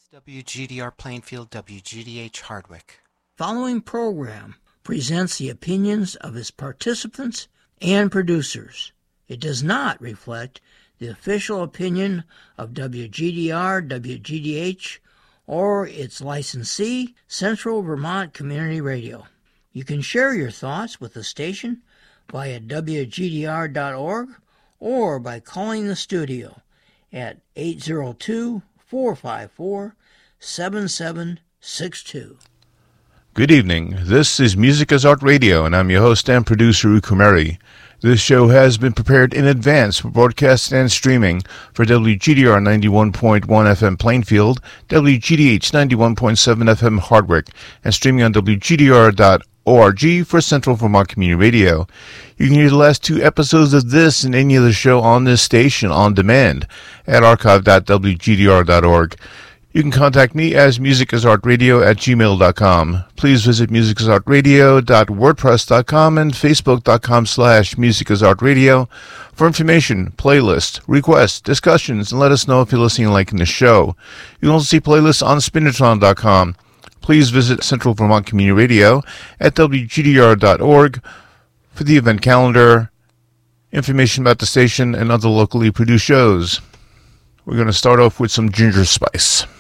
WGDR Plainfield, WGDH Hardwick. Following program presents the opinions of its participants and producers. It does not reflect the official opinion of WGDR, WGDH, or its licensee, Central Vermont Community Radio. You can share your thoughts with the station via WGDR.org or by calling the studio at 802-454-7762. Good evening. This is Music as Art Radio, and I'm your host and producer, Ukumeri. This show has been prepared in advance for broadcast and streaming for WGDR 91.1 FM Plainfield, WGDH 91.7 FM Hardwick, and streaming on WGDR.org for Central Vermont Community Radio. You can hear the last two episodes of this and any other show on this station on demand at archive.wgdr.org. You can contact me as musicasartradio@gmail.com. Please visit musicasartradio.wordpress.com and facebook.com/musicasartradio for information, playlists, requests, discussions, and let us know if you're listening and liking the show. You can also see playlists on spinitron.com. Please visit Central Vermont Community Radio at wgdr.org for the event calendar, information about the station, and other locally produced shows. We're going to start off with some Ginger Spice.